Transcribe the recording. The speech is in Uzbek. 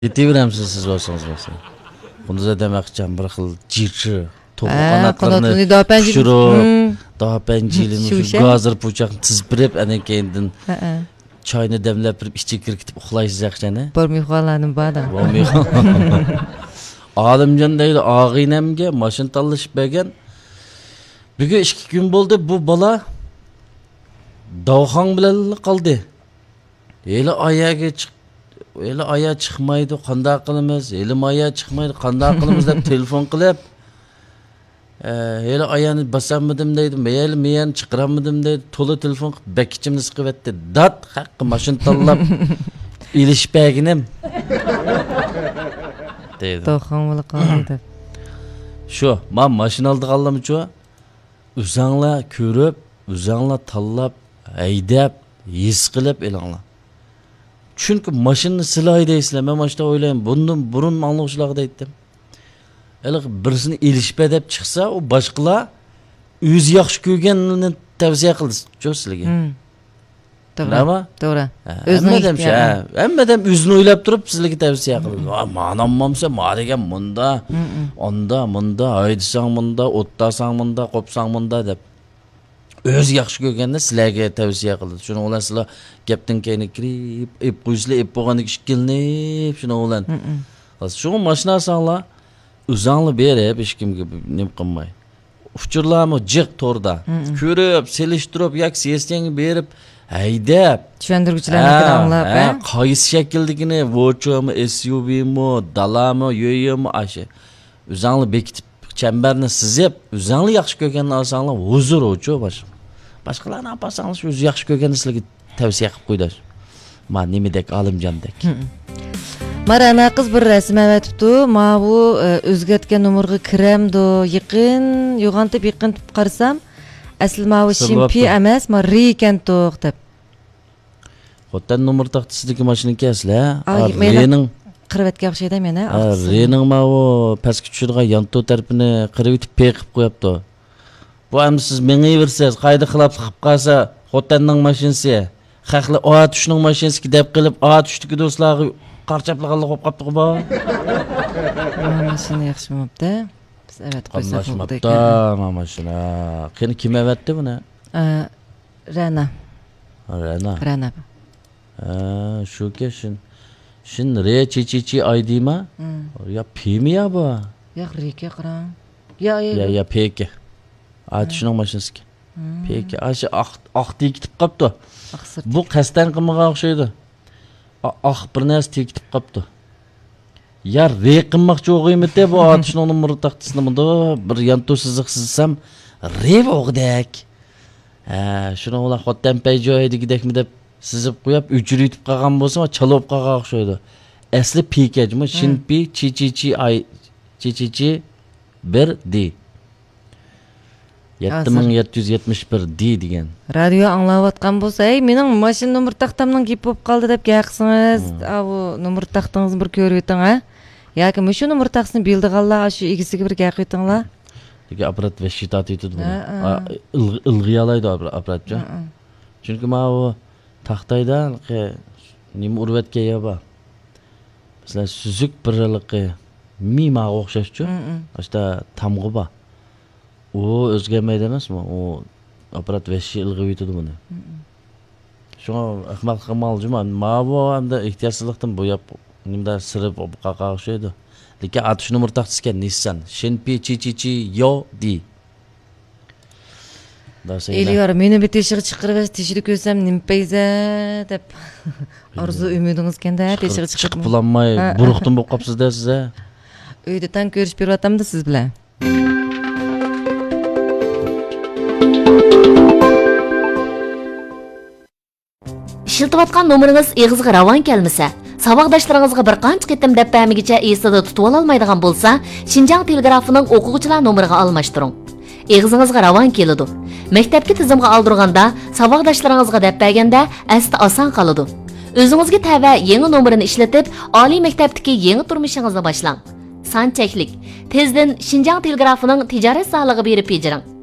Yetiveremsiz siz olsanız mesela. Bunu da demek bir xil jirchi, to'g'ri qanotlarini tushirib, daha penjilini gazir po'chaqni tizbirib, ana keyindan choyni demlab turib ichiga kirib uxlaysiz yaxshini. Bormay bada. Olimjon deydi, og'inamga mashina tanlashib bergan. Bugun 2 kun bo'ldi bu bola Davxon bilan qoldi. Eli ayaga chiqdi. Eli aya chiqmaydi, qanday qilamiz? Elim aya chiqmaydi, qanday qilamiz deb telefon qilib, eli ayani basammidim deydi, mayli men chiqarammidim deydi, to'la telefon qilib bakichimni siqibetdi. Dat haqqi mashina tanlab ilishpaginim deydi. Davxon bilan qoldi. Shu, men mashina oldiganlarmichu, o'zinglar ko'rib, o'zinglar tanlab, haydab, his qilib elinglar. Çünkü maşını silahı deysizler. Ben maçta oylayayım. Bundan burun anlıqçılığı da ettim. Elik birisini ilişpe edip çıksa o başkala öz yaxşı kökenini tavsiye kıldı. Çok sizlege. Doğru. Ama? Doğru. Emmedem özünü oylap durup sizlege tavsiye kıldı. Mananmamsa madegen munda, munda, aydısan munda, ottasan munda, kopsan munda dep. Öz yaxşı kökenini sizlerge tavsiye kıldı. Şunu olan sizler gepten keyni kirip, ip kuyusuyla ip boğanı kişkilinip, şunu olan. Şunu maşına sanla, uzanlı berip, işkim gibi nem kılmay. Uçurlarımı cık torda. Körüp, seliştirip, yak seslerini berip, haydap. Düşündürgüçülerini anlap. Kayıs şekildikini, voçu mu, SUV mu, dala mı, yoyu mu, aşı. Uzanlı bekitip, çemberini sizip, uzanlı yaxşı kökenini alsanlar, huzur oçu başım. Başkalarına yaparsanız, öz yaxşı kökenini sizlere tavsiye qilib qo'ydilar. Ma nemedek Alimjandek. Marana qiz bir rasm avatibdi. Ma bu o'zgartgan umurga kiramdi, yaqin, yo'g'antib yaqintib qarsam, asl ma bu shimpi emas, ma rikan to'q deb. Xo'tan numar taqtisidagi mashinaki asla. Rening qirvatga o'xshaydi meni. Rening ma bu pastga tushirgan yanto tarafini qirib etib peqib qo'yapti. Bu endi siz mengiversiz, qayda qilib qolsa, xo'tanning mashinasi, xaqli oat tushning mashinasi deb qilib, oat tushdiki do'stlarga qarchaplaganlar qo'yib qopdi bu. Mashina yaxshi bo'libdi. Biz avat qo'ysak bo'ldi. Mashina. Qani kim avatdi buni? Rana. Rana. Shu keshin. Shin re chichichi aydima? Ya pimi ya bu? Yo'q, reka qaram. Ya peki. Atışının maşinası ki. Peki, aşı diye gitip kaptı. Bu qasdan qilmagan o'xshaydi. Bir narsa tekitib qapti. Ya re qilmoqchi o'g'imda bu atışning numeri taqtisini bunda bir yanto siziq sizsam re o'g'dak. Shuni ular xotdan pay joyidagidekmi deb sizib qo'yib, o'chirib yutib qolgan bo'lsa, chalib qolgan o'xshaydi. Asli pekajmi, shinpi chichichi 1D. 7771 D degan. Radio anglayotgan bo'lsa, mening mashina nomer taxtamning kep bo'lib qoldi deb gapsiz. Bu nomer taxtingizni bir ko'rib o'ting, ha? Yoki shu nomer taxtini bildiganlar shu egisiga bir gap aytinglar. Yoki apparat va shitat etadi buni. Ilg'iyalaydi apparatchi. Chunki men bu taxtaydan nima urvatga yo'ba. Masalan, suzuk birliqi mima o'xshashchi. Ashta tamg'i bor. O o'zgarmaydi emasmi? O apparat veshi ilg'ib yutadi buni. Shuna ahmoq qilmoqchimi? Ma bu hamda ehtiyotsizlikdan bu yap nimda sirib qaqa o'xshaydi. Lekin atush nomer taqtisga Nissan Shinpi Chichichi Yo di. Eliyor meni bitishig'i chiqirib teshini ko'rsam nimpayza deb orzu umidingiz kanda teshini chiqib bulanmay buruqdan bo'lib qolibsiz-da siz. Uyda tan ko'rish beryaptimda siz bilan. İşiltiyotgan nomeringiz egizga ravon kelmasa, saboqdoshlaringizga bir qancha qitim deb bermigicha esida tutib ololmaydigan bo'lsa, Xinjiang telegrafining o'quvchilar nomeriga almashtiring. Egizingizga ravon keladi. Maktabga tizimga oldirganda, saboqdoshlaringizga deb berganda asli oson qoladi. O'zingizga tava yangi nomerini ishlatib, oliy maktabdagi yangi turmushingizni boshlang. Son cheklik. Tezdan Xinjiang telegrafining tijorat soligiga berib bejiring.